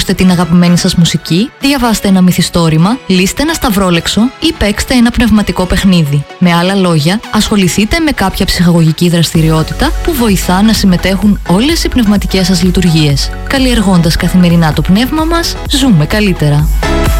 Ακούστε την αγαπημένη σας μουσική, διαβάστε ένα μυθιστόρημα, λύστε ένα σταυρόλεξο ή παίξτε ένα πνευματικό παιχνίδι. Με άλλα λόγια, ασχοληθείτε με κάποια ψυχαγωγική δραστηριότητα που βοηθά να συμμετέχουν όλες οι πνευματικές σας λειτουργίες. Καλλιεργώντας καθημερινά το πνεύμα μας, ζούμε καλύτερα.